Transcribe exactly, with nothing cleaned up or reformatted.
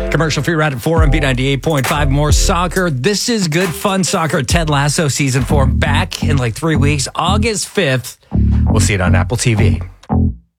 Commercial free right at four on B ninety-eight point five. More soccer. This is good, fun soccer. Ted Lasso season four back in like three weeks. August fifth. We'll see it on Apple T V.